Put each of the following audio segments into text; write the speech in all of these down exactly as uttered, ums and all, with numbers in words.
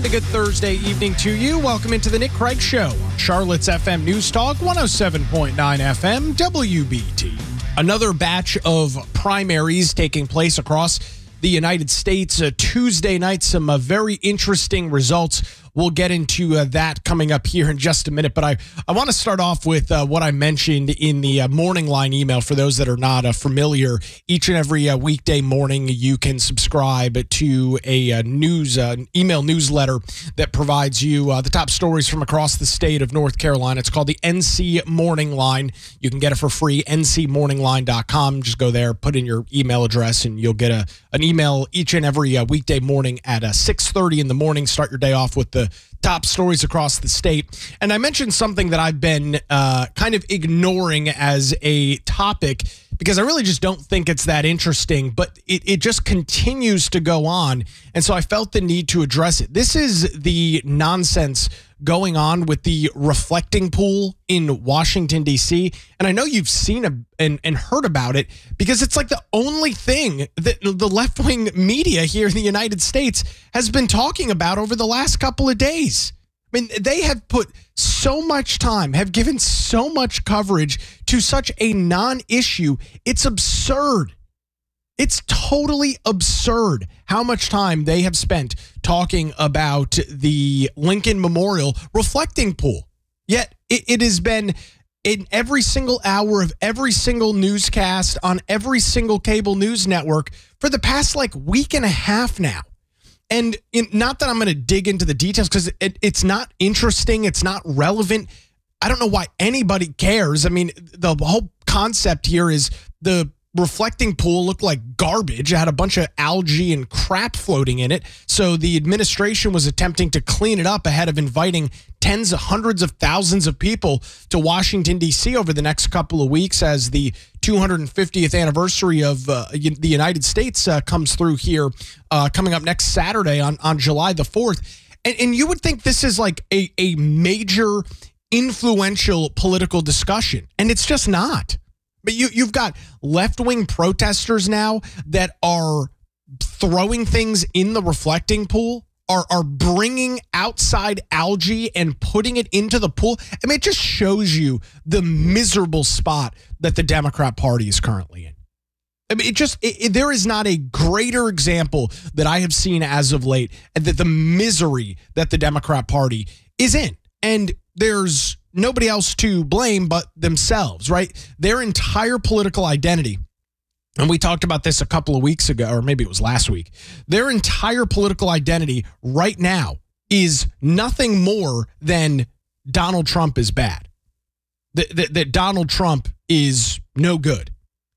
And a good Thursday evening to you. Welcome into the Nick Craig Show on Charlotte's F M News Talk, one oh seven point nine F M, W B T. Another batch of primaries taking place across the United States. Uh, Tuesday night, some uh, very interesting results. We'll get into uh, that coming up here in just a minute. But I, I want to start off with uh, what I mentioned in the uh, morning line email. For those that are not uh, familiar, each and every uh, weekday morning, you can subscribe to a uh, news uh, email newsletter that provides you uh, the top stories from across the state of North Carolina. It's called the N C Morning Line. You can get it for free, N C morning line dot com. Just go there, put in your email address, and you'll get a an email each and every uh, weekday morning at uh, six thirty in the morning. Start your day off with the top stories across the state. And I mentioned something that I've been uh, kind of ignoring as a topic because I really just don't think it's that interesting, but it, it just continues to go on. And so I felt the need to address it. This is the nonsense going on with the reflecting pool in Washington, D C. And I know you've seen a, and, and heard about it because it's like the only thing that the left-wing media here in the United States has been talking about over the last couple of days. I mean, they have put so much time, have given so much coverage to such a non-issue. It's absurd. It's totally absurd how much time they have spent talking about the Lincoln Memorial reflecting pool. Yet it, it has been in every single hour of every single newscast on every single cable news network for the past like week and a half now. And in, not that I'm going to dig into the details because it, it's not interesting. It's not relevant. I don't know why anybody cares. I mean, the whole concept here is the reflecting pool looked like garbage. It had a bunch of algae and crap floating in it. So the administration was attempting to clean it up ahead of inviting tens of hundreds of thousands of people to Washington, D C over the next couple of weeks as the two hundred fiftieth anniversary of uh, the United States uh, comes through here uh, coming up next Saturday on, on July the fourth. And, and you would think this is like a, a major influential political discussion, and it's just not. But you, you've got left-wing protesters now that are throwing things in the reflecting pool, are, are bringing outside algae and putting it into the pool. I mean, it just shows you the miserable spot that the Democrat Party is currently in. I mean, it just, it, it, there is not a greater example that I have seen as of late that the misery that the Democrat Party is in. And there's nobody else to blame but themselves, right? Their entire political identity, and we talked about this a couple of weeks ago, or maybe it was last week, their entire political identity right now is nothing more than Donald Trump is bad, that, that, that Donald Trump is no good.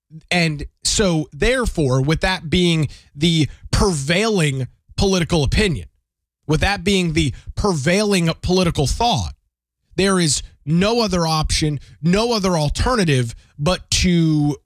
And so therefore, with that being the prevailing political opinion, with that being the prevailing political thought, there is no other option, no other alternative but to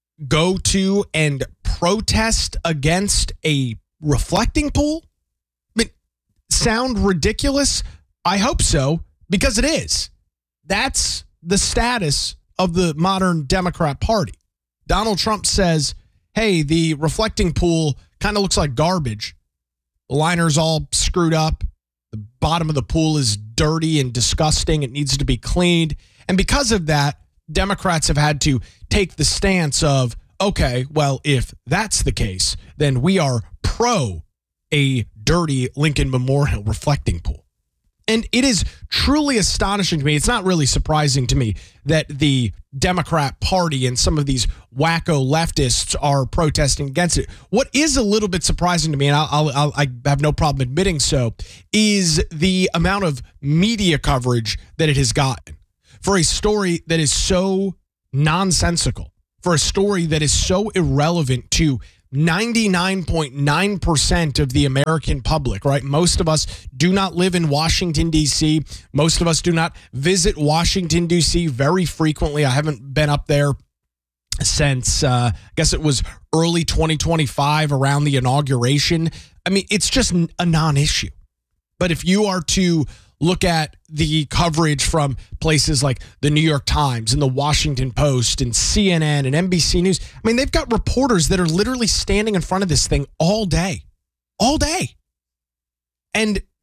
go to and protest against a reflecting pool? I mean, sound ridiculous? I hope so, because it is. That's the status of the modern Democrat Party. Donald Trump says, hey, the reflecting pool kind of looks like garbage. The liner's all screwed up. The bottom of the pool is dirty and disgusting. It needs to be cleaned. And because of that, Democrats have had to take the stance of, okay, well, if that's the case, then we are pro a dirty Lincoln Memorial reflecting pool. And it is truly astonishing to me. It's not really surprising to me that the Democrat Party and some of these wacko leftists are protesting against it. What is a little bit surprising to me, and I'll, I'll, I'll, I have no problem admitting so, is the amount of media coverage that it has gotten for a story that is so nonsensical, for a story that is so irrelevant to ninety-nine point nine percent of the American public, right? Most of us do not live in Washington, D C. Most of us do not visit Washington, D C very frequently. I haven't been up there since, uh, I guess it was early twenty twenty-five around the inauguration. I mean, it's just a non-issue. But if you are to look at the coverage from places like the New York Times and the Washington Post and C N N and N B C News, I mean, they've got reporters that are literally standing in front of this thing all day, all day. And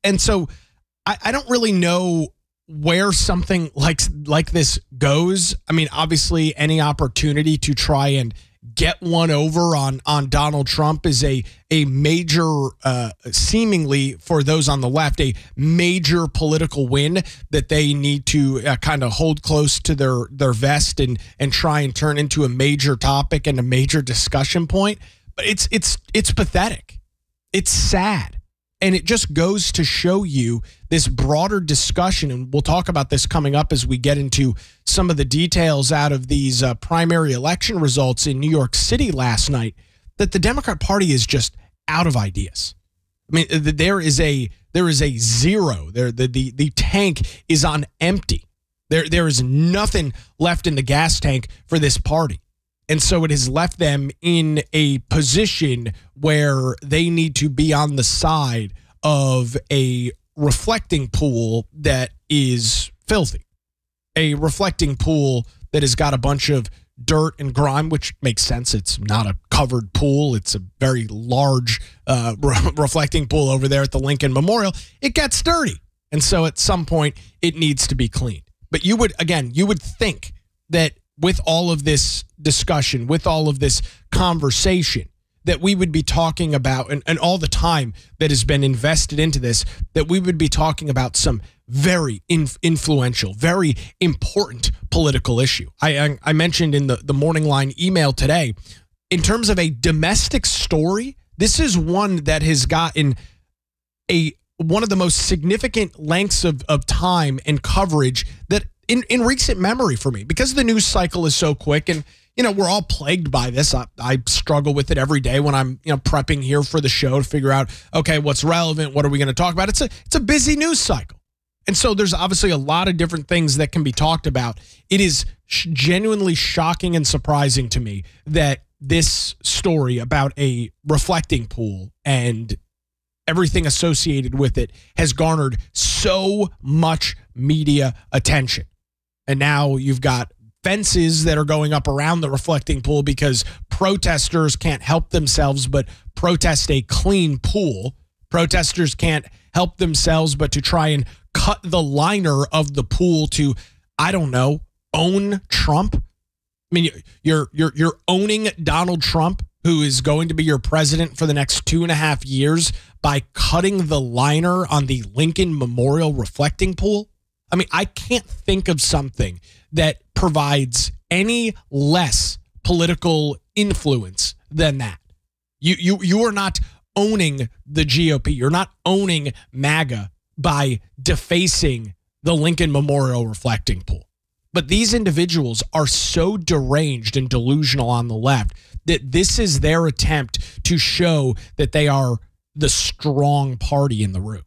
And so I, I don't really know where something like like this goes. I mean, obviously, any opportunity to try and get one over on on Donald Trump is a a major, uh, seemingly for those on the left, a major political win that they need to uh, kind of hold close to their their vest and and try and turn into a major topic and a major discussion point. But it's it's it's pathetic. It's sad. And it just goes to show you this broader discussion, and we'll talk about this coming up as we get into some of the details out of these uh, primary election results in New York City last night, that the Democrat Party is just out of ideas. I mean, there is a there is a zero. There, the the the tank is on empty. There there is nothing left in the gas tank for this party. And so it has left them in a position where they need to be on the side of a reflecting pool that is filthy, a reflecting pool that has got a bunch of dirt and grime, which makes sense. It's not a covered pool. It's a very large uh, re- reflecting pool over there at the Lincoln Memorial. It gets dirty. And so at some point it needs to be cleaned. But you would, again, you would think that with all of this discussion, with all of this conversation, that we would be talking about, and, and all the time that has been invested into this, that we would be talking about some very inf- influential, very important political issue. I, I, I mentioned in the, the Morning Line email today, in terms of a domestic story, this is one that has gotten a one of the most significant lengths of, of time and coverage that in, in recent memory for me, because the news cycle is so quick, and you know, we're all plagued by this. I, I struggle with it every day when I'm, you know, prepping here for the show to figure out, okay, what's relevant? What are we going to talk about? It's a it's a busy news cycle. And so there's obviously a lot of different things that can be talked about. It is sh- genuinely shocking and surprising to me that this story about a reflecting pool and everything associated with it has garnered so much media attention. And now you've got fences that are going up around the reflecting pool because protesters can't help themselves but protest a clean pool. Protesters can't help themselves but to try and cut the liner of the pool to, I don't know, own Trump. I mean, you're you're you're owning Donald Trump, who is going to be your president for the next two and a half years, by cutting the liner on the Lincoln Memorial reflecting pool. I mean, I can't think of something that provides any less political influence than that. You you you are not owning the G O P. You're not owning MAGA by defacing the Lincoln Memorial reflecting pool. But these individuals are so deranged and delusional on the left that this is their attempt to show that they are the strong party in the room.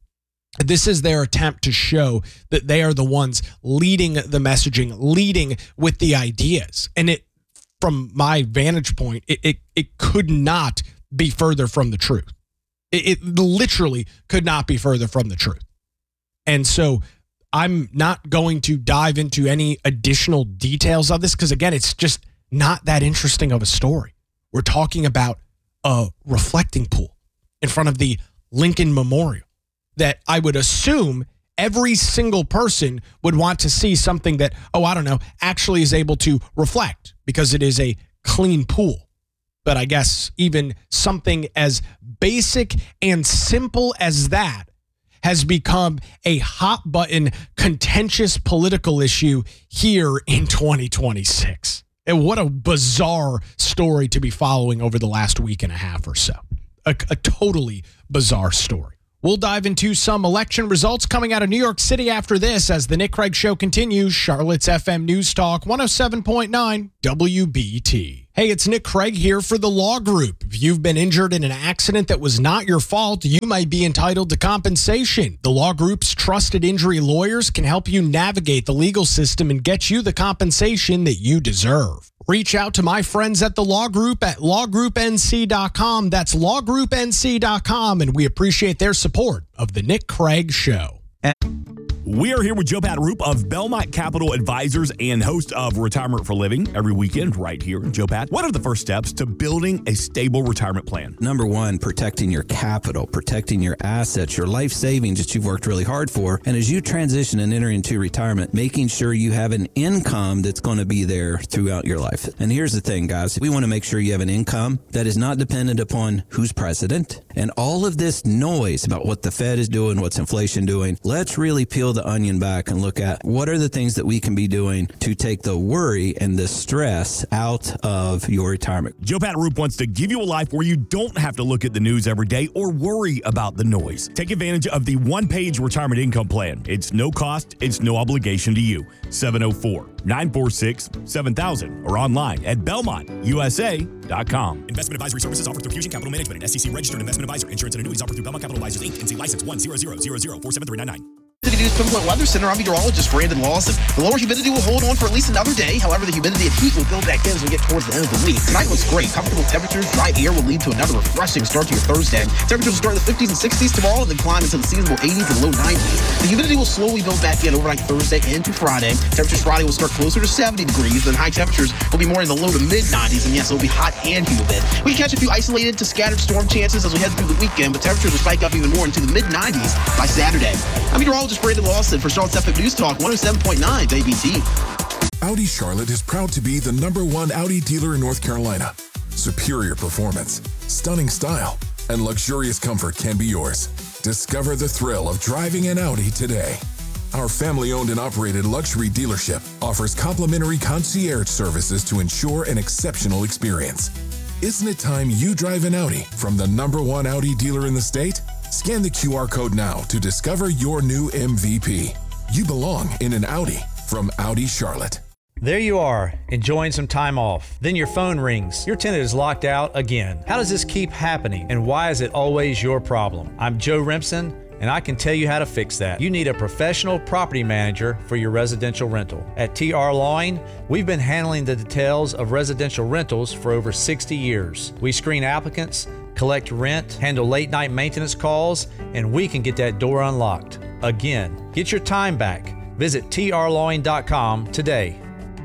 This is their attempt to show that they are the ones leading the messaging, leading with the ideas. And it, from my vantage point, it it, it could not be further from the truth. It, it literally could not be further from the truth. And so I'm not going to dive into any additional details of this because, again, it's just not that interesting of a story. We're talking about a reflecting pool in front of the Lincoln Memorial that I would assume every single person would want to see something that, oh, I don't know, actually is able to reflect because it is a clean pool. But I guess even something as basic and simple as that has become a hot button, contentious political issue here in twenty twenty-six. And what a bizarre story to be following over the last week and a half or so. A, a totally bizarre story. We'll dive into some election results coming out of New York City after this as the Nick Craig Show continues. Charlotte's F M News Talk one oh seven point nine W B T. Hey, it's Nick Craig here for The Law Group. If you've been injured in an accident that was not your fault, you might be entitled to compensation. The Law Group's trusted injury lawyers can help you navigate the legal system and get you the compensation that you deserve. Reach out to my friends at The Law Group at law group n c dot com. That's law group n c dot com, and we appreciate their support of The Nick Craig Show. We are here with Joe Pat Roop of Belmont Capital Advisors and host of Retirement for Living every weekend right here. Joe Pat, what are the first steps to building a stable retirement plan? Number one, protecting your capital, protecting your assets, your life savings that you've worked really hard for. And as you transition and enter into retirement, making sure you have an income that's going to be there throughout your life. And here's the thing, guys. We want to make sure you have an income that is not dependent upon who's president and all of this noise about what the Fed is doing, what's inflation doing. Let's really peel the onion back and look at what are the things that we can be doing to take the worry and the stress out of your retirement. Joe Pat Roop wants to give you a life where you don't have to look at the news every day or worry about the noise. Take advantage of the one-page retirement income plan. It's no cost, it's no obligation to you. seven oh four, nine four six, seven thousand or online at belmont u s a dot com. Investment advisory services offered through Fusion Capital Management, an S E C registered investment advisor. Insurance and annuities offered through Belmont Capital Advisors, Incorporated. N C license one zero zero zero zero four seven three nine nine. City News Pinpoint Weather Center. I'm meteorologist Brandon Lawson. The lower humidity will hold on for at least another day. However, the humidity and heat will build back in as we get towards the end of the week. Tonight looks great. Comfortable temperatures, dry air will lead to another refreshing start to your Thursday. Temperatures will start in the fifties and sixties tomorrow and then climb into the seasonable eighties and low nineties. The humidity will slowly build back in overnight Thursday into Friday. Temperatures Friday will start closer to seventy degrees. Then high temperatures will be more in the low to mid nineties. And yes, it will be hot and humid. We can catch a few isolated to scattered storm chances as we head through the weekend, but temperatures will spike up even more into the mid nineties by Saturday. I'm meteorologist Brandon Lawson for Charlotte's F M News Talk one oh seven point nine W B T. Audi Charlotte is proud to be the number one Audi dealer in North Carolina. Superior performance, stunning style, and luxurious comfort can be yours. Discover the thrill of driving an Audi today. Our family-owned and operated luxury dealership offers complimentary concierge services to ensure an exceptional experience. Isn't it time you drive an Audi from the number one Audi dealer in the state? Scan the Q R code now to discover your new M V P. You belong in an Audi from Audi Charlotte. There you are, enjoying some time off. Then your phone rings. Your tenant is locked out again. How does this keep happening, and why is it always your problem? I'm Joe Remsen, and I can tell you how to fix that. You need a professional property manager for your residential rental. At T R Lawing, we've been handling the details of residential rentals for over sixty years. We screen applicants, collect rent, handle late night maintenance calls, and we can get that door unlocked. Again, get your time back. Visit T R lawing dot com today.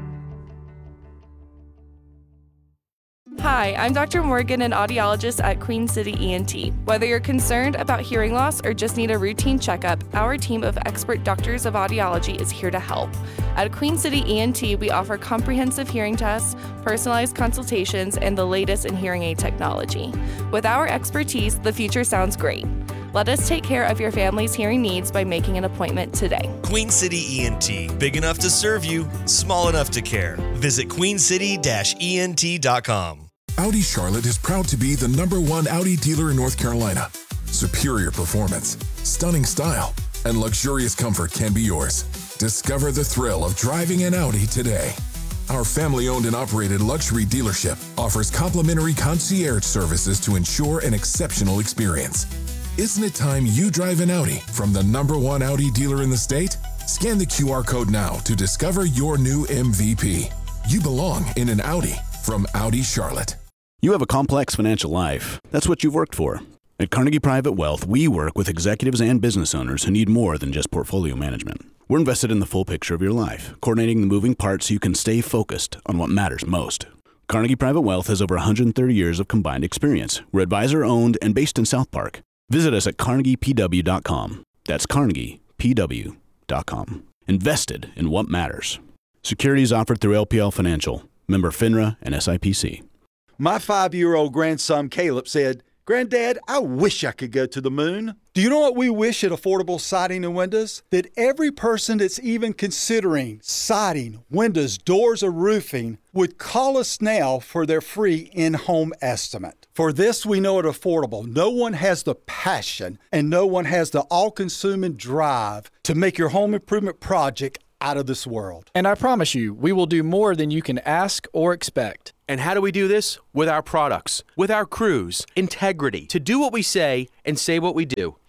Hi, I'm Doctor Morgan, an audiologist at Queen City E N T. Whether you're concerned about hearing loss or just need a routine checkup, our team of expert doctors of audiology is here to help. At Queen City E N T, we offer comprehensive hearing tests, personalized consultations, and the latest in hearing aid technology. With our expertise, the future sounds great. Let us take care of your family's hearing needs by making an appointment today. Queen City E N T, big enough to serve you, small enough to care. Visit queen city dash e n t dot com. Audi Charlotte is proud to be the number one Audi dealer in North Carolina. Superior performance, stunning style, and luxurious comfort can be yours. Discover the thrill of driving an Audi today. Our family-owned and operated luxury dealership offers complimentary concierge services to ensure an exceptional experience. Isn't it time you drive an Audi from the number one Audi dealer in the state? Scan the Q R code now to discover your new M V P. You belong in an Audi from Audi Charlotte. You have a complex financial life. That's what you've worked for. At Carnegie Private Wealth, we work with executives and business owners who need more than just portfolio management. We're invested in the full picture of your life, coordinating the moving parts so you can stay focused on what matters most. Carnegie Private Wealth has over one hundred thirty years of combined experience. We're advisor-owned and based in South Park. Visit us at carnegie p w dot com. That's carnegie p w dot com. Invested in what matters. Securities offered through L P L Financial, member FINRA and S I P C. My five-year-old grandson Caleb said, "Granddad, I wish I could go to the moon." Do you know what we wish at Affordable Siding and Windows? That every person that's even considering siding, windows, doors, or roofing would call us now for their free in-home estimate. For this, we know at Affordable, no one has the passion and no one has the all-consuming drive to make your home improvement project out of this world. And I promise you, we will do more than you can ask or expect. And how do we do this? With our products, with our crews, integrity, to do what we say and say what we do.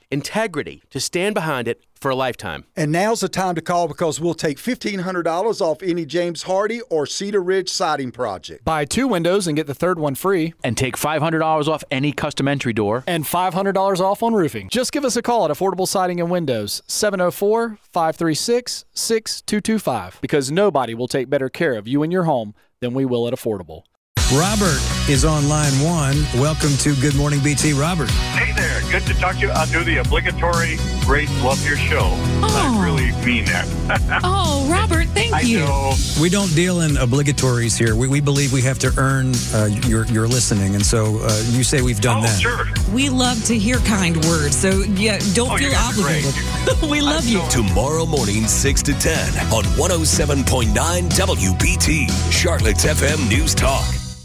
integrity to stand behind it for a lifetime. And now's the time to call because we'll take fifteen hundred dollars off any James Hardy or Cedar Ridge siding project. Buy two windows and get the third one free. And take five hundred dollars off any custom entry door. And five hundred dollars off on roofing. Just give us a call at Affordable Siding and Windows, seven oh four, five three six, six two two five, because nobody will take better care of you and your home than we will at Affordable. Robert is on line one. Welcome to Good Morning B T, Robert. Hey there. Good to talk to you. I'll do the obligatory, great, love your show. Oh. I really mean that. Oh, Robert, thank I you. Know. We don't deal in obligatories here. We, we believe we have to earn uh, your, your listening, and so uh, you say we've done oh, that. Sure. We love to hear kind words, so yeah, don't oh, feel obligated. We love you. Tomorrow morning, six to ten on one oh seven point nine W B T, Charlotte's F M News Talk.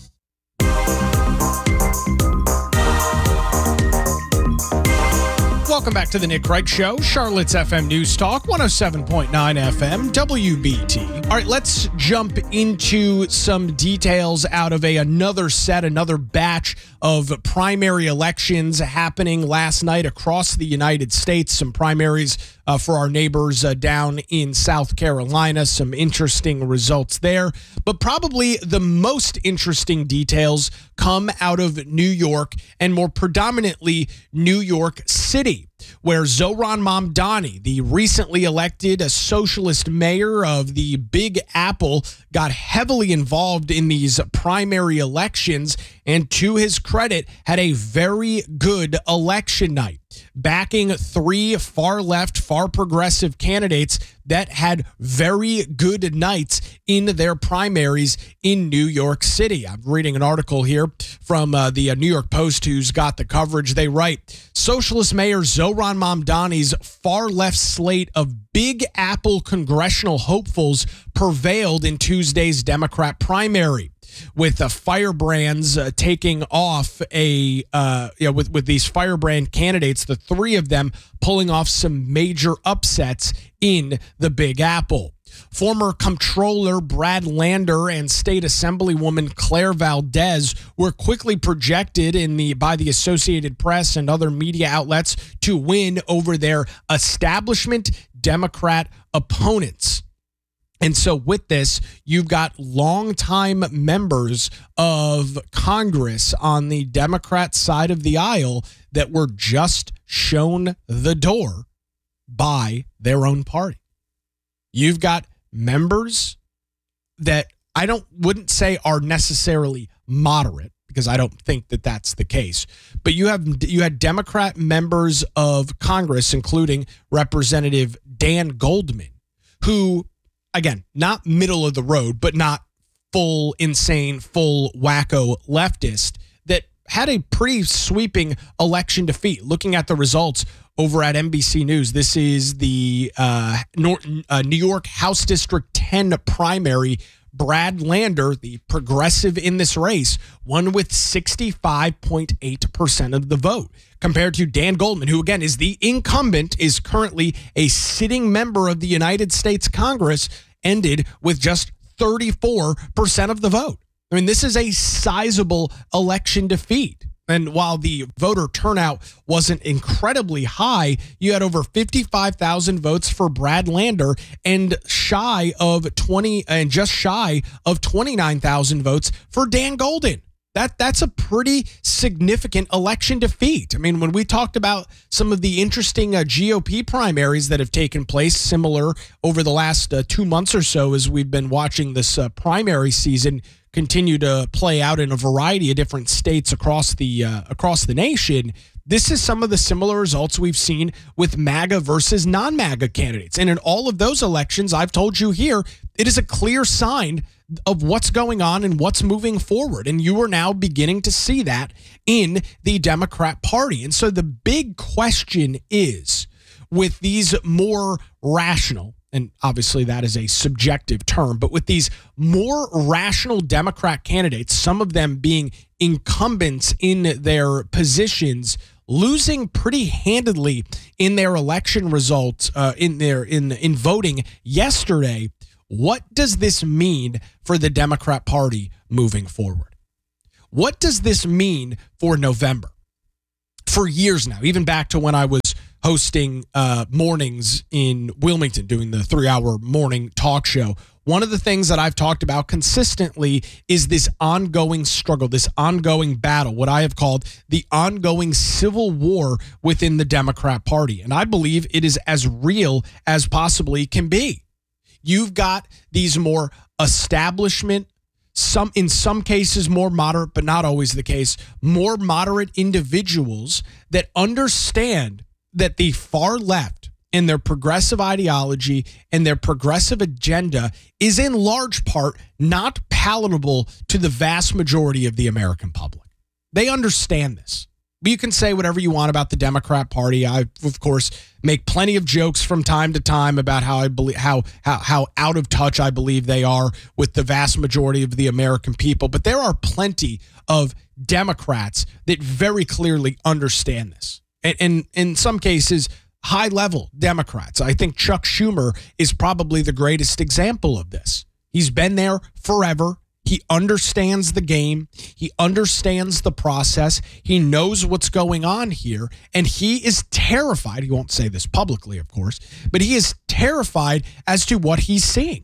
Welcome back to the Nick Craig Show, Charlotte's F M News Talk, one oh seven point nine F M, W B T. All right, let's jump into some details out of a another set, another batch of primary elections happening last night across the United States. Some primaries uh, for our neighbors uh, down in South Carolina. Some interesting results there. But probably the most interesting details come out of New York, and more predominantly New York City, where Zohran Mamdani, the recently elected a socialist mayor of the Big Apple, got heavily involved in these primary elections, and to his credit, had a very good election night, backing three far left, far progressive candidates that had very good nights in their primaries in New York City. I'm reading an article here from uh, the uh, New York Post, who's got the coverage. They write, Socialist Mayor Zohran Mamdani's far left slate of Big Apple congressional hopefuls prevailed in Tuesday's Democrat primary, with the firebrands uh, taking off a, uh, you know, with, with these firebrand candidates, the three of them pulling off some major upsets in the Big Apple. Former Comptroller Brad Lander and State Assemblywoman Claire Valdez were quickly projected in the by the Associated Press and other media outlets to win over their establishment Democrat opponents. And so with this, you've got longtime members of Congress on the Democrat side of the aisle that were just shown the door by their own party. You've got members that I don't wouldn't say are necessarily moderate, because I don't think that that's the case. But you have you had Democrat members of Congress, including Representative Dan Goldman, who, again, not middle of the road, but not full insane, full wacko leftist, that had a pretty sweeping election defeat. Looking at the results over at N B C News, this is the uh, Norton, uh, New York House District ten primary. Brad Lander, the progressive in this race, won with sixty-five point eight percent of the vote, compared to Dan Goldman, who, again, is the incumbent, is currently a sitting member of the United States Congress, ended with just thirty-four percent of the vote. I mean, this is a sizable election defeat. And while the voter turnout wasn't incredibly high, you had over fifty-five thousand votes for Brad Lander and shy of twenty and just shy of twenty-nine thousand votes for Dan Goldman. That that's a pretty significant election defeat. I mean, when we talked about some of the interesting uh, G O P primaries that have taken place, similar over the last uh, two months or so, as we've been watching this uh, primary season continue to play out in a variety of different states across the uh, across the nation. This is some of the similar results we've seen with MAGA versus non-MAGA candidates. And in all of those elections, I've told you here, it is a clear sign of what's going on and what's moving forward. And you are now beginning to see that in the Democrat Party. And so the big question is, with these more rational, and obviously that is a subjective term, but with these more rational Democrat candidates, some of them being incumbents in their positions, losing pretty handedly in their election results, uh, in their in in voting yesterday, what does this mean for the Democrat Party moving forward? What does this mean for November? For years now, even back to when I was hosting uh, mornings in Wilmington, doing the three-hour morning talk show. One of the things that I've talked about consistently is this ongoing struggle, this ongoing battle, what I have called the ongoing civil war within the Democrat Party. And I believe it is as real as possibly can be. You've got these more establishment, some in some cases more moderate, but not always the case, more moderate individuals that understand that the far left and their progressive ideology and their progressive agenda is in large part not palatable to the vast majority of the American public. They understand this. You can say whatever you want about the Democrat Party. I, of course, make plenty of jokes from time to time about how I believe how how how out of touch I believe they are with the vast majority of the American people. But there are plenty of Democrats that very clearly understand this, and, and in some cases, high-level Democrats. I think Chuck Schumer is probably the greatest example of this. He's been there forever. He understands the game. He understands the process. He knows what's going on here, and he is terrified. He won't say this publicly, of course, but he is terrified as to what he's seeing.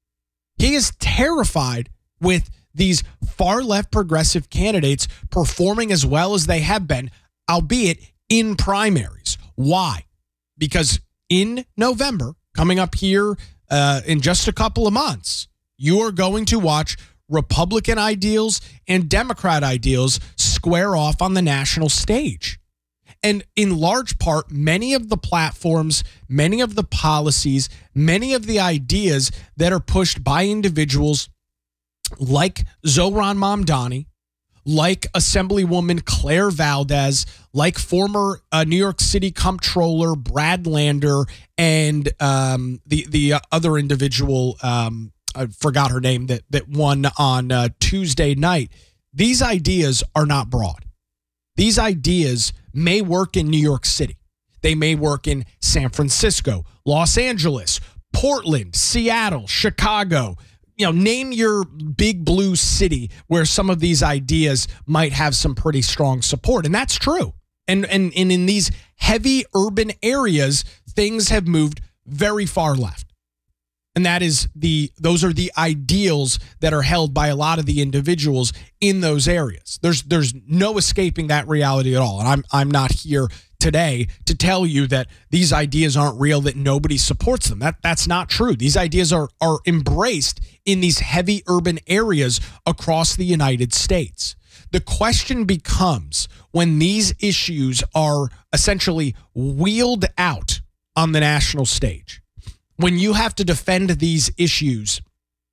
He is terrified with these far-left progressive candidates performing as well as they have been, albeit in primaries. Why? Because in November, coming up here uh, in just a couple of months, you are going to watch Republican ideals and Democrat ideals square off on the national stage. And in large part, many of the platforms, many of the policies, many of the ideas that are pushed by individuals like Zohran Mamdani, like Assemblywoman Claire Valdez, like former uh, New York City Comptroller Brad Lander, and um, the the other individual, um, I forgot her name, that that won on uh, Tuesday night. These ideas are not broad. These ideas may work in New York City. They may work in San Francisco, Los Angeles, Portland, Seattle, Chicago. You know, name your big blue city where some of these ideas might have some pretty strong support. And that's true. And, and, and in these heavy urban areas, things have moved very far left. And that is the those are the ideals that are held by a lot of the individuals in those areas. There's there's no escaping that reality at all. And I'm I'm not here today to tell you that these ideas aren't real, that nobody supports them. That that's not true. These ideas are are embraced in these heavy urban areas across the United States. The question becomes, when these issues are essentially wheeled out on the national stage, when you have to defend these issues,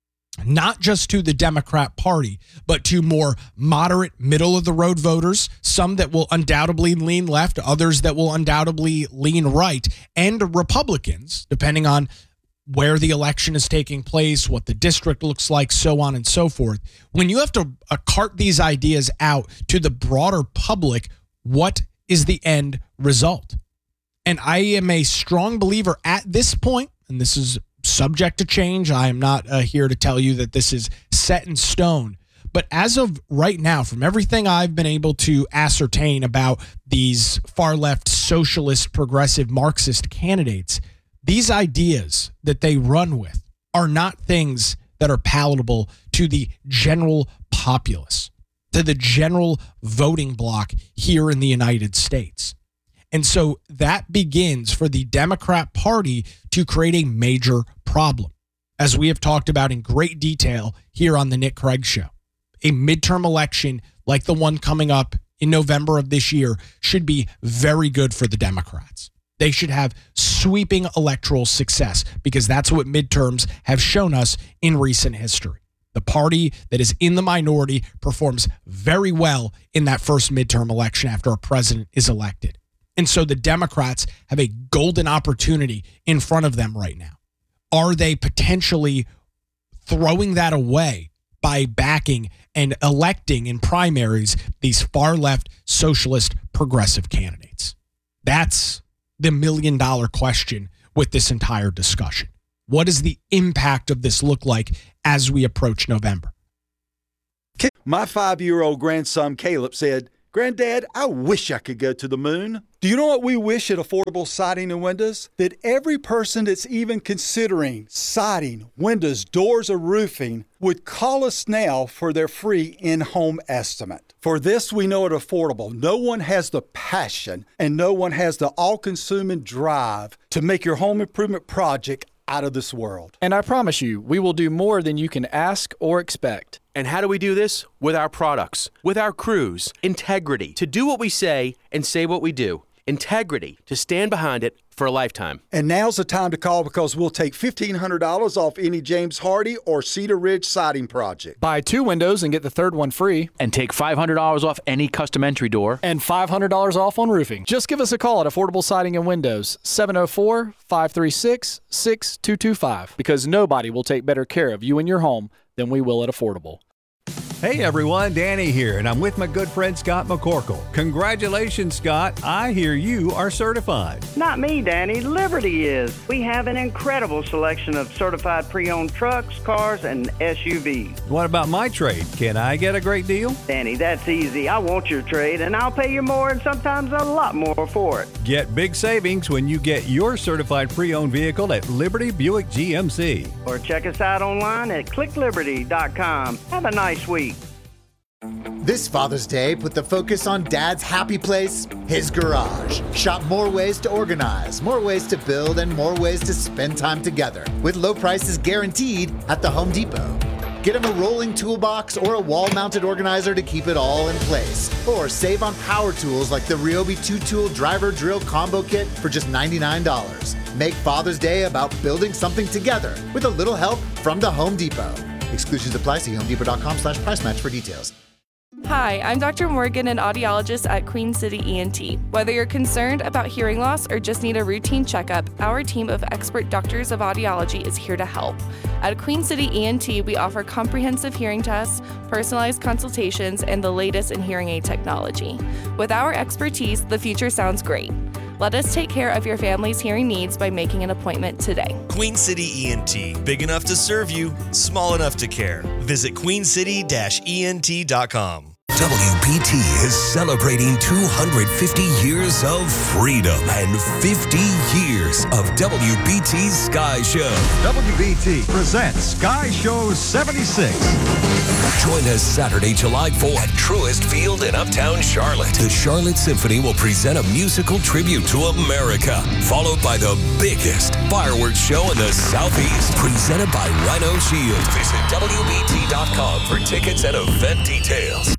not just to the Democrat Party, but to more moderate, middle-of-the-road voters, some that will undoubtedly lean left, others that will undoubtedly lean right, and Republicans, depending on where the election is taking place, what the district looks like, so on and so forth. When you have to uh, cart these ideas out to the broader public, what is the end result? And I am a strong believer at this point, and this is subject to change. I am not uh, here to tell you that this is set in stone. But as of right now, from everything I've been able to ascertain about these far left socialist, progressive, Marxist candidates, these ideas that they run with are not things that are palatable to the general populace, to the general voting bloc here in the United States. And so that begins for the Democrat Party to create a major problem, as we have talked about in great detail here on the Nick Craig Show. A midterm election like the one coming up in November of this year should be very good for the Democrats. They should have sweeping electoral success, because that's what midterms have shown us in recent history. The party that is in the minority performs very well in that first midterm election after a president is elected. And so the Democrats have a golden opportunity in front of them right now. Are they potentially throwing that away by backing and electing in primaries these far left socialist progressive candidates? That's the million dollar question with this entire discussion. What does the impact of this look like as we approach November? My five-year-old grandson, Caleb, said, Granddad, I wish I could go to the moon. Do you know what we wish at Affordable Siding and Windows? That every person that's even considering siding, windows, doors, or roofing would call us now for their free in-home estimate. For this, we know at Affordable, no one has the passion and no one has the all-consuming drive to make your home improvement project out of this world. And I promise you, we will do more than you can ask or expect. And how do we do this? With our products, with our crews, integrity, to do what we say and say what we do. Integrity, to stand behind it for a lifetime. And now's the time to call because we'll take fifteen hundred dollars off any James Hardy or Cedar Ridge siding project. Buy two windows and get the third one free. And take five hundred dollars off any custom entry door. And five hundred dollars off on roofing. Just give us a call at Affordable Siding and Windows, seven oh four, five three six, six two two five, because nobody will take better care of you and your home than we will at Affordable. Hey everyone, Danny here, and I'm with my good friend Scott McCorkle. Congratulations, Scott. I hear you are certified. Not me, Danny. Liberty is. We have an incredible selection of certified pre-owned trucks, cars, and S U Vs. What about my trade? Can I get a great deal? Danny, that's easy. I want your trade, and I'll pay you more and sometimes a lot more for it. Get big savings when you get your certified pre-owned vehicle at Liberty Buick G M C. Or check us out online at click liberty dot com. Have a nice week. This Father's Day, put the focus on Dad's happy place, his garage. Shop more ways to organize, more ways to build, and more ways to spend time together, with low prices guaranteed at the Home Depot. Get him a rolling toolbox or a wall-mounted organizer to keep it all in place. Or save on power tools like the Ryobi two-tool driver drill combo kit for just ninety-nine dollars. Make Father's Day about building something together with a little help from the Home Depot. Exclusions apply. See home depot dot com slash price match for details. Hi, I'm Doctor Morgan, an audiologist at Queen City E N T. Whether you're concerned about hearing loss or just need a routine checkup, our team of expert doctors of audiology is here to help. At Queen City E N T, we offer comprehensive hearing tests, personalized consultations, and the latest in hearing aid technology. With our expertise, the future sounds great. Let us take care of your family's hearing needs by making an appointment today. Queen City E N T, big enough to serve you, small enough to care. Visit queen city dash E N T dot com. W B T is celebrating two hundred fifty years of freedom and fifty years of W B T's Sky Show. W B T presents Sky Show seventy-six. Join us Saturday, July fourth at Truist Field in Uptown Charlotte. The Charlotte Symphony will present a musical tribute to America, followed by the biggest fireworks show in the Southeast, presented by Rhino Shield. Visit W B T dot com for tickets and event details.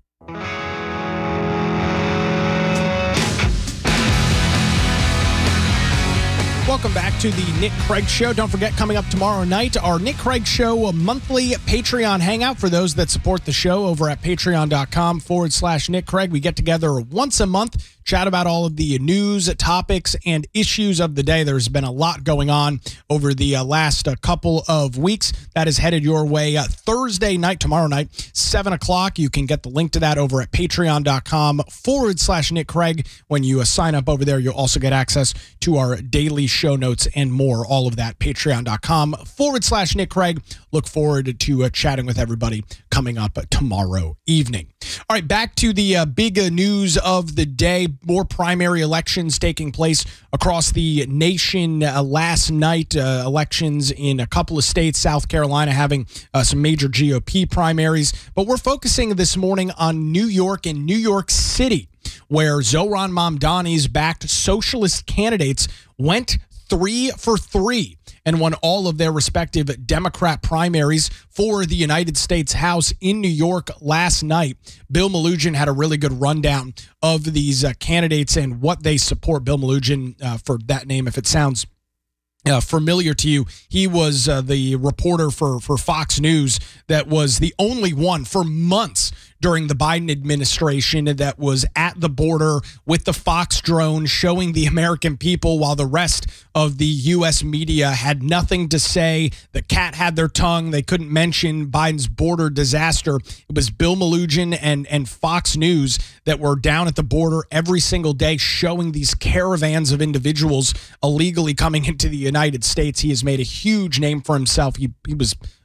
Welcome back to the Nick Craig Show. Don't forget, coming up tomorrow night, our Nick Craig Show monthly Patreon hangout for those that support the show over at patreon.com forward slash Nick Craig. We get together once a month, chat about all of the news, topics, and issues of the day. There's been a lot going on over the uh, last uh, couple of weeks. That is headed your way uh, Thursday night, tomorrow night, seven o'clock. You can get the link to that over at patreon.com forward slash Nick Craig. When you uh, sign up over there, you'll also get access to our daily show notes and more. All of that, patreon.com forward slash Nick Craig. Look forward to uh, chatting with everybody coming up uh, tomorrow evening. All right, back to the uh, big uh, news of the day. More primary elections taking place across the nation uh, last night. Uh, elections in a couple of states, South Carolina having uh, some major G O P primaries. But we're focusing this morning on New York and New York City, where Zohran Mamdani's backed socialist candidates went three for three and won all of their respective Democrat primaries for the United States House in New York last night. Bill Melugin had a really good rundown of these uh, candidates and what they support. Bill Melugin, uh, for that name, if it sounds Uh, familiar to you, he was uh, the reporter for, for Fox News that was the only one for months during the Biden administration that was at the border with the Fox drone showing the American people, while the rest of the U S media had nothing to say. The cat had their tongue. They couldn't mention Biden's border disaster. It was Bill Melugin and, and Fox News that were down at the border every single day showing these caravans of individuals illegally coming into the United States. He has made a huge name for himself. He, he was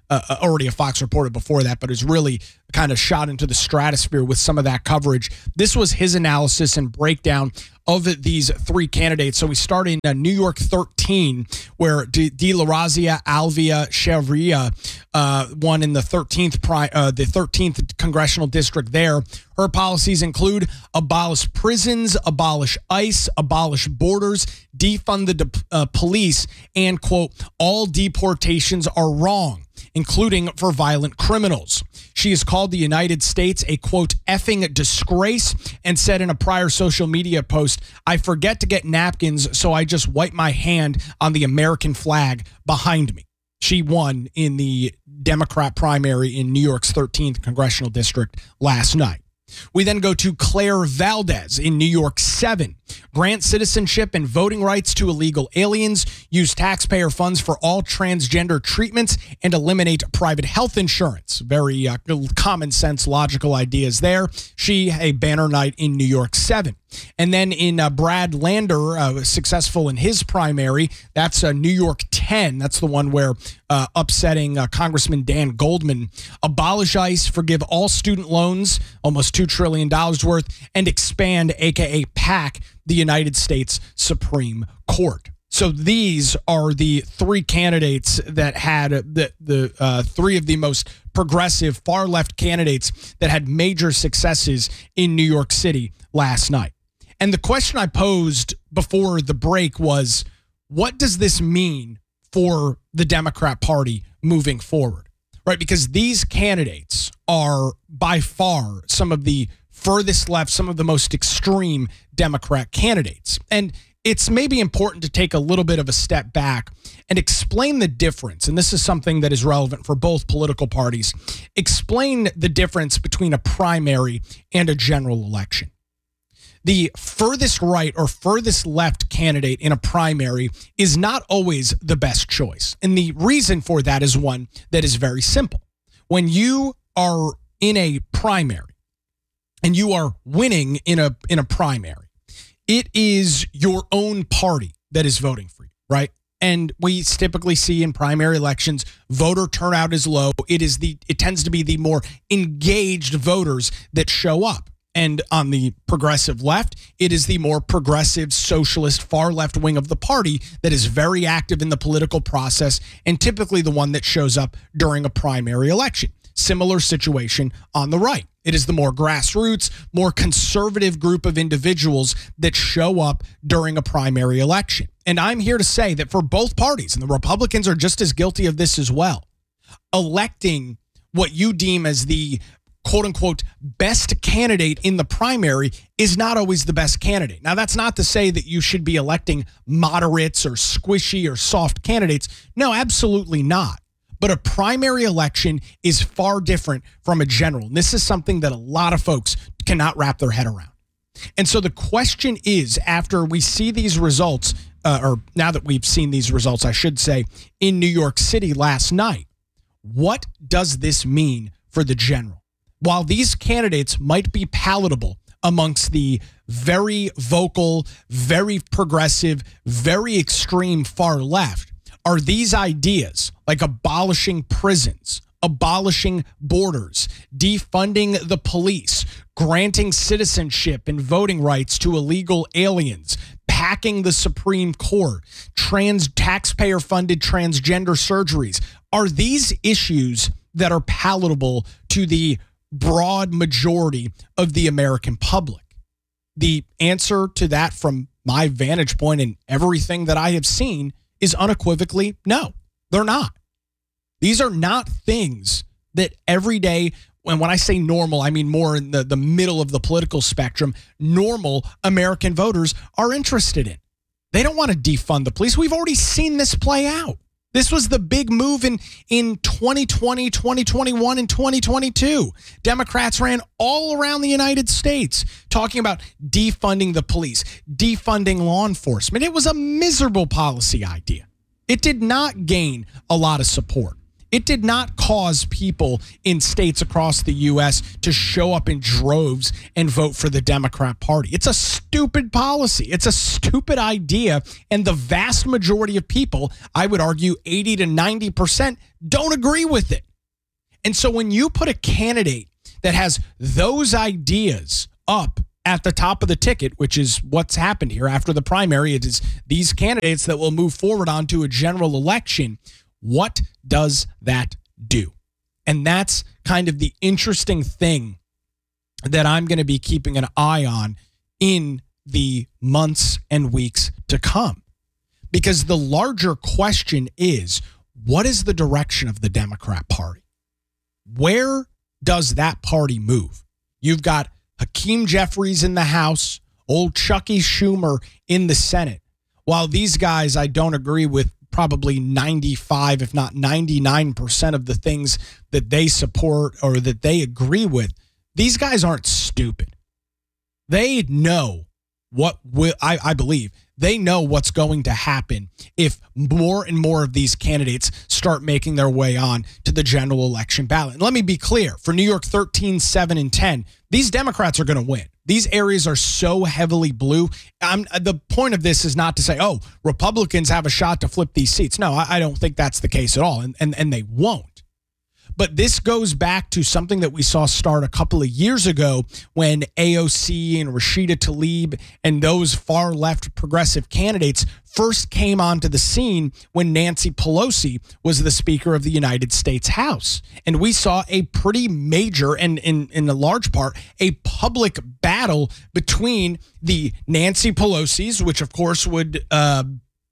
uh, already a Fox reporter before that, but has really kind of shot into the stratosphere with some of that coverage. This was his analysis and breakdown of these three candidates. So we start in uh, New York thirteen, where De, De La Razia Alvia Chevria uh, won in the thirteenth pri- uh, the thirteenth congressional district there. Her policies include abolish prisons, abolish ICE, abolish borders, defund the de- uh, police, and, quote, all deportations are wrong, including for violent criminals. She has called the United States a, quote, effing disgrace, and said in a prior social media post, I forget to get napkins, so I just wipe my hand on the American flag behind me. She won in the Democrat primary in New York's thirteenth congressional district last night. We then go to Claire Valdez in New York seven. Grant citizenship and voting rights to illegal aliens, use taxpayer funds for all transgender treatments, and eliminate private health insurance. Very uh, common sense, logical ideas there. She, a banner night in New York seven. And then in uh, Brad Lander, uh, successful in his primary, that's uh, New York ten. That's the one where uh, upsetting uh, Congressman Dan Goldman. Abolish ICE, forgive all student loans, almost two trillion dollars worth, and expand, a k a. PAC, the United States Supreme Court. So these are the three candidates that had the, the uh, three of the most progressive far left candidates that had major successes in New York City last night. And the question I posed before the break was, what does this mean for the Democrat Party moving forward? Right? Because these candidates are by far some of the furthest left, some of the most extreme Democrat candidates. And it's maybe important to take a little bit of a step back and explain the difference. And this is something that is relevant for both political parties. Explain the difference between a primary and a general election. The furthest right or furthest left candidate in a primary is not always the best choice. And the reason for that is one that is very simple. When you are in a primary and you are winning in a in a primary, it is your own party that is voting for you, right? And we typically see in primary elections, voter turnout is low. It is the it tends to be the more engaged voters that show up. And on the progressive left, it is the more progressive, socialist, far left wing of the party that is very active in the political process and typically the one that shows up during a primary election. Similar situation on the right. It is the more grassroots, more conservative group of individuals that show up during a primary election. And I'm here to say that for both parties, and the Republicans are just as guilty of this as well, electing what you deem as the quote unquote best candidate in the primary is not always the best candidate. Now, that's not to say that you should be electing moderates or squishy or soft candidates. No, absolutely not. But a primary election is far different from a general. And this is something that a lot of folks cannot wrap their head around. And so the question is, after we see these results, uh, or now that we've seen these results, I should say, in New York City last night, what does this mean for the general? While these candidates might be palatable amongst the very vocal, very progressive, very extreme far left, are these ideas like abolishing prisons, abolishing borders, defunding the police, granting citizenship and voting rights to illegal aliens, packing the Supreme Court, trans taxpayer-funded transgender surgeries, are these issues that are palatable to the broad majority of the American public? The answer to that from my vantage point and everything that I have seen is unequivocally no, they're not. These are not things that every day, and when I say normal, I mean more in the, the middle of the political spectrum, normal American voters are interested in. They don't want to defund the police. We've already seen this play out. This was the big move in, in twenty twenty, twenty twenty-one, and twenty twenty-two. Democrats ran all around the United States talking about defunding the police, defunding law enforcement. It was a miserable policy idea. It did not gain a lot of support. It did not cause people in states across the U S to show up in droves and vote for the Democrat Party. It's a stupid policy. It's a stupid idea. And the vast majority of people, I would argue eighty to ninety percent, don't agree with it. And so when you put a candidate that has those ideas up at the top of the ticket, which is what's happened here after the primary, it is these candidates that will move forward onto a general election. What does that do? And that's kind of the interesting thing that I'm going to be keeping an eye on in the months and weeks to come. Because the larger question is, what is the direction of the Democrat Party? Where does that party move? You've got Hakeem Jeffries in the House, old Chucky Schumer in the Senate. While these guys I don't agree with probably ninety-five, if not ninety-nine percent of the things that they support or that they agree with, these guys aren't stupid. They know what will, I, I believe, they know what's going to happen if more and more of these candidates start making their way on to the general election ballot. And let me be clear, for New York thirteen, seven, and ten, these Democrats are going to win. These areas are so heavily blue. I'm, the point of this is not to say, oh, Republicans have a shot to flip these seats. No, I, I don't think that's the case at all, and, and, and they won't. But this goes back to something that we saw start a couple of years ago when A O C and Rashida Tlaib and those far left progressive candidates first came onto the scene when Nancy Pelosi was the Speaker of the United States House. And we saw a pretty major and in, in a large part, a public battle between the Nancy Pelosi's, which of course would uh,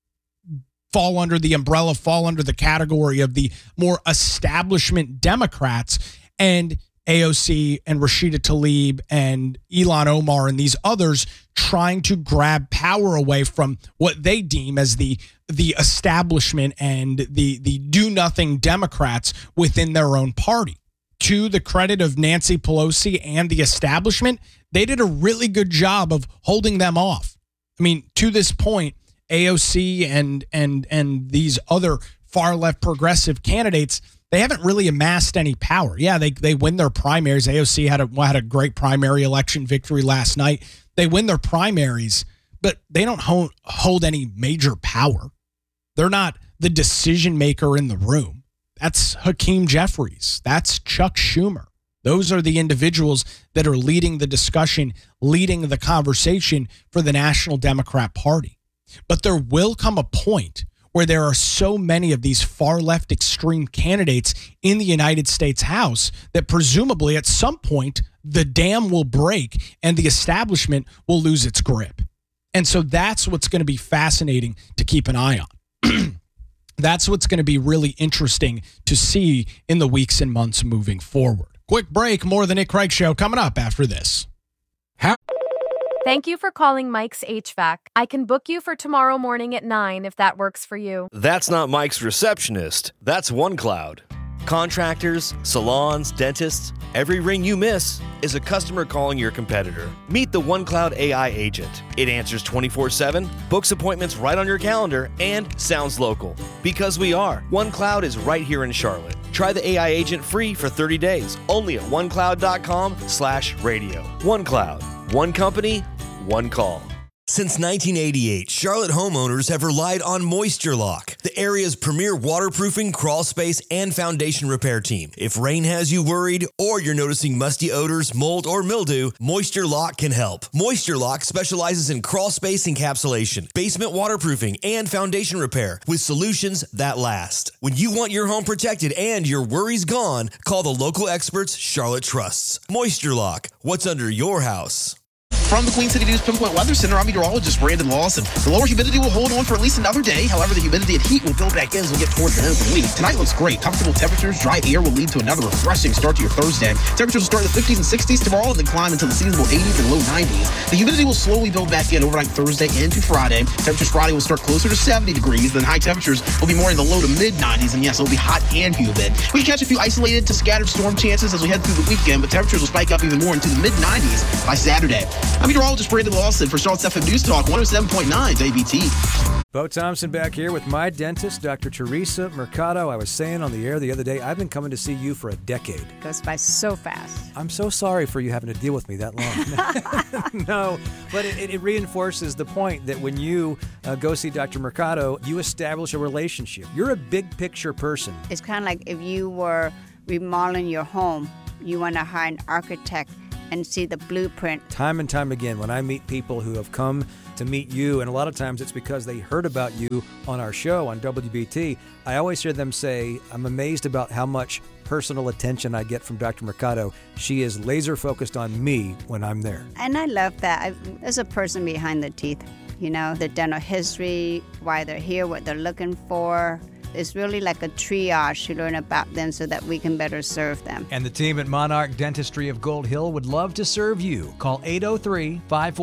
fall under the umbrella, fall under the category of the more establishment Democrats, and A O C and Rashida Tlaib and Ilhan Omar and these others trying to grab power away from what they deem as the the establishment and the the do-nothing Democrats within their own party. To the credit of Nancy Pelosi and the establishment, they did a really good job of holding them off. I mean, to this point, A O C and and and these other far left progressive candidates, they haven't really amassed any power. Yeah, they they win their primaries. A O C had a had a great primary election victory last night. They win their primaries, but they don't hold, hold any major power. They're not the decision maker in the room. That's Hakeem Jeffries. That's Chuck Schumer. Those are the individuals that are leading the discussion, leading the conversation for the National Democrat Party. But there will come a point where there are so many of these far left extreme candidates in the United States House that presumably at some point the dam will break and the establishment will lose its grip. And so that's what's going to be fascinating to keep an eye on. That's what's going to be really interesting to see in the weeks and months moving forward. Quick break, more of the Nick Craig Show coming up after this. How- Thank you for calling Mike's H V A C. I can book you for tomorrow morning at nine if that works for you. That's not Mike's receptionist. That's OneCloud. Contractors, salons, dentists, every ring you miss is a customer calling your competitor. Meet the OneCloud A I agent. It answers twenty-four seven, books appointments right on your calendar, and sounds local. Because we are. OneCloud is right here in Charlotte. Try the A I agent free for thirty days, only at onecloud.com slash radio. OneCloud. One company, one call. Since nineteen eighty-eight, Charlotte homeowners have relied on Moisture Lock, the area's premier waterproofing, crawl space, and foundation repair team. If rain has you worried or you're noticing musty odors, mold, or mildew, Moisture Lock can help. Moisture Lock specializes in crawl space encapsulation, basement waterproofing, and foundation repair with solutions that last. When you want your home protected and your worries gone, call the local experts Charlotte trusts. Moisture Lock, what's under your house? From the Queen City News Pinpoint Weather Center, I'm meteorologist Brandon Lawson. The lower humidity will hold on for at least another day. However, the humidity and heat will build back in as we get towards the end of the week. Tonight looks great. Comfortable temperatures, dry air will lead to another refreshing start to your Thursday. Temperatures will start in the fifties and sixties tomorrow and then climb into the seasonable eighties and low nineties. The humidity will slowly build back in overnight Thursday into Friday. Temperatures Friday will start closer to seventy degrees. Then high temperatures will be more in the low to mid nineties. And yes, it'll be hot and humid. We can catch a few isolated to scattered storm chances as we head through the weekend, but temperatures will spike up even more into the mid nineties by Saturday. I'm meteorologist Brandon Lawson for Charlotte's F M News Talk one oh seven point nine W B T. Bo Thompson back here with my dentist, Doctor Teresa Mercado. I was saying on the air the other day, I've been coming to see you for a decade. Goes by so fast. I'm so sorry for you having to deal with me that long. No, but it, it reinforces the point that when you uh, go see Doctor Mercado, you establish a relationship. You're a big picture person. It's kind of like if you were remodeling your home, you want to hire an architect and see the blueprint. Time and time again, when I meet people who have come to meet you, and a lot of times it's because they heard about you on our show on W B T, I always hear them say, I'm amazed about how much personal attention I get from Doctor Mercado. She is laser focused on me when I'm there. And I love that. I, there's a person behind the teeth, you know, the dental history, why they're here, what they're looking for. It's really like a triage to learn about them so that we can better serve them. And the team at Monarch Dentistry of Gold Hill would love to serve you. Call eight oh three, five four